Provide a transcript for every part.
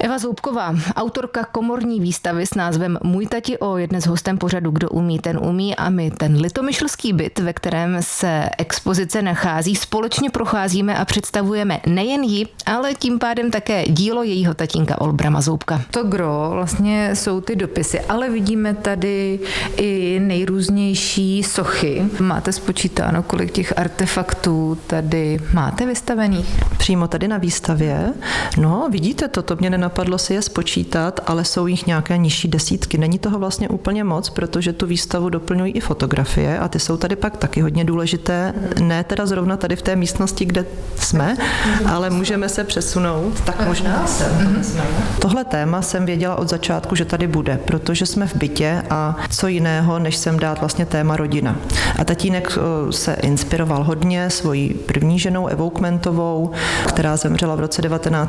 Eva Zoubková, autorka komorní výstavy s názvem Můj tati O, je dnes hostem pořadu Kdo umí, ten umí, a my ten litomyšlský byt, ve kterém se expozice nachází, společně procházíme a představujeme nejen ji, ale tím pádem také dílo jejího tatínka Olbrama Zoubka. To gro vlastně jsou ty dopisy, ale vidíme tady i nejrůznější sochy. Máte spočítáno, kolik těch artefaktů tady máte vystavených? Přímo tady na výstavě? No, vidíte to mě nenapadlo si je spočítat, ale jsou jich nějaké nižší desítky. Není toho vlastně úplně moc, protože tu výstavu doplňují i fotografie a ty jsou tady pak taky hodně důležité. Ne teda zrovna tady v té místnosti, kde jsme, ale můžeme se přesunout. Tak možná sem. Tohle téma jsem věděla od začátku, že tady bude, protože jsme v bytě a co jiného, než sem dát vlastně téma rodina. A tatínek se inspiroval hodně svojí první ženou Evou Kmentovou, která zemřela v roce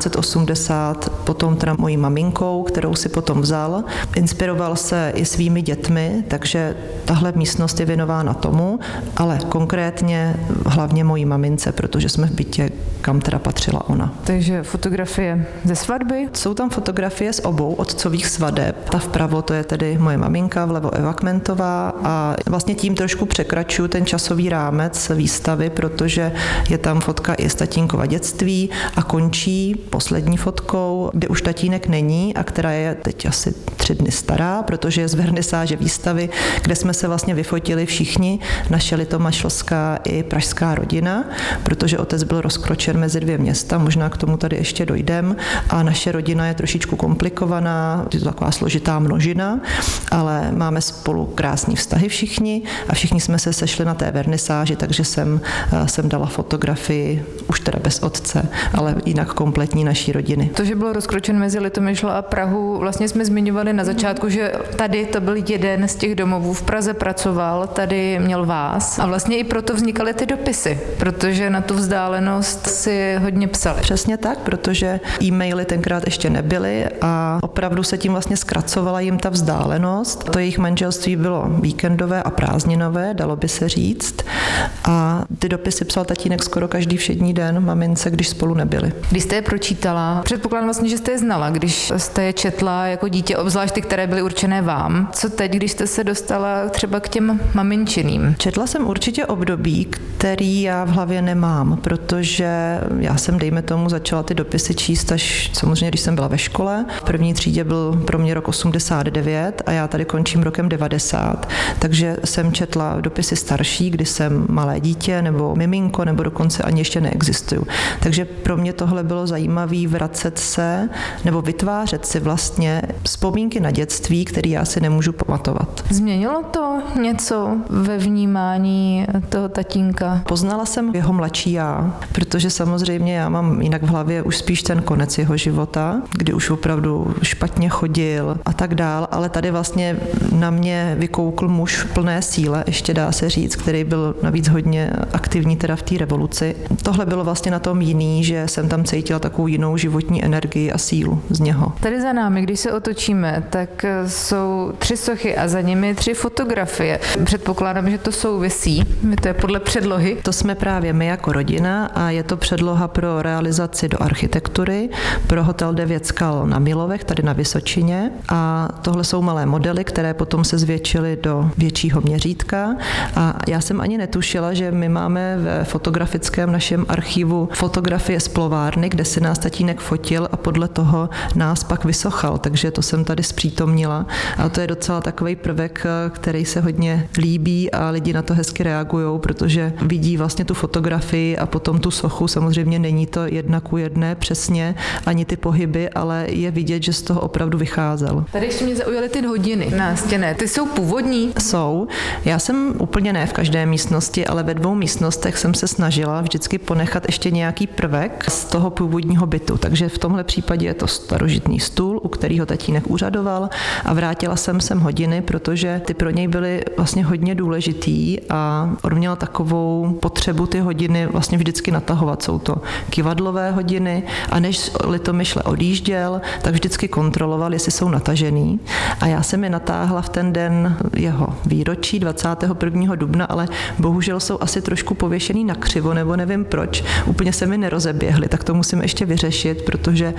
1980, potom teda mojí maminkou, kterou si potom vzal. Inspiroval se i svými dětmi, takže tahle místnost je věnována tomu, ale konkrétně hlavně mojí mamince, protože jsme v bytě, kam teda patřila ona. Takže fotografie ze svatby? Jsou tam fotografie z obou otcových svadeb. Ta vpravo, to je tedy moje maminka, vlevo Eva Kmentová, a vlastně tím trošku překračuju ten časový rámec výstavy, protože je tam fotka i z tatínkova dětství a končí poslední fotkou, kde už tatínek není a která je teď asi 3 dny stará, protože je z vernisáže výstavy, kde jsme se vlastně vyfotili všichni, naše litomyšlská i pražská rodina, protože otec byl rozkročen mezi 2 města, možná k tomu tady ještě dojdem, a naše rodina je trošičku komplikovaná, je to taková složitá množina, ale máme spolu krásný vztahy všichni a všichni jsme se sešli na té vernisáži, takže jsem dala fotografii, už teda bez otce, ale jinak kompletní naší rodiny. To, že bylo rozkročen mezi Litomyšl a Prahu, vlastně jsme zmiňovali na začátku, že tady to byl jeden z těch domovů, v Praze pracoval, tady měl vás a vlastně i proto vznikaly ty dopisy, protože na tu vzdálenost si hodně psali. Přesně tak, protože e-maily tenkrát ještě nebyly a opravdu se tím vlastně zkracovala jim ta vzdálenost. To jejich manželství bylo víkendové a prázdninové, dalo by se říct, a ty dopisy psal tatínek skoro každý všední den mamince, když spolu nebyli. Když jste je pročítala, předpokládám vlastně, že jste je znala, když jste je četla jako dítě, obzvlášť ty, které byly určené vám. Co teď, když jste se dostala třeba k těm maminčiným? Četla jsem určitě období, který já v hlavě nemám, protože já jsem, dejme tomu, začala ty dopisy číst až samozřejmě, když jsem byla ve škole. V první třídě byl pro mě rok 89 a já tady končím rokem 90, takže jsem četla dopisy starší, kdy jsem malé dítě nebo miminko, nebo dokonce ani ještě neexistuju. Takže pro mě tohle bylo zajímavé vracet se nebo vytvářet si vlastně vzpomínky na dětství, které já si nemůžu pamatovat. Změnilo to něco ve vnímání toho tatínka? Poznala jsem jeho mladší já, protože samozřejmě já mám jinak v hlavě už spíš ten konec jeho života, kdy už opravdu špatně chodil a tak dál, ale tady vlastně na mě vykoukl muž v plné síle, ještě dá se říct, který byl navíc hodně aktivní teda v té revoluci. Tohle bylo vlastně na tom jiný, že jsem tam cítila takovou jinou životní energii a sílu z něho. Tady za námi, když se otočíme, tak jsou 3 sochy a za nimi 3 fotografie. Předpokládám, že to souvisí, to je podle předlohy. To jsme právě my jako rodina a je to předloha pro realizaci do architektury, pro hotel 9 skal na Milovech, tady na Vysočině, a tohle jsou malé modely, které potom se zvětšily do většího měřítka a já jsem ani netušila, že my máme ve fotografickém našem archivu fotografie z plovárny, kde si nás tatínek fotil a podle toho nás pak vysochal, takže to jsem tady zpřítomnila a to je docela takový prvek, který se hodně líbí a lidi na to hezky reagují, protože vidí vlastně tu fotografii a potom tu sochu, samozřejmě není to 1:1 přesně, ani ty pohyby, ale je vidět, že z toho opravdu vycházel. Tady ještě mě zaujaly ty hodiny na stěně, ty jsou původní? Jsou. Já jsem úplně ne v každé místnosti, ale ve 2 místnostech jsem se snažila vždycky ponechat ještě nějaký prvek z toho původního bytu, takže v tomhle případě je to starožitný stůl, u kterého tatínek úřadoval a vrátila jsem sem hodiny, protože ty pro něj byly vlastně hodně důležitý a on měl takovou potřebu ty hodiny vlastně vždycky natahovat. Jsou to kyvadlové hodiny a než Litomyšle odjížděl, tak vždycky kontroloval, jestli jsou natažený a já jsem je natáhla v ten den jeho výročí 21. dubna, ale bohužel jsou asi trošku pověšený na křivo, nebo nevím proč. Úplně se mi nerozeběhly, tak to musím ještě vyřešit, protože jsem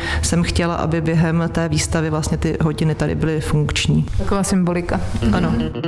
chtěla, aby během té výstavy vlastně ty hodiny tady byly funkční. Taková symbolika. Ano.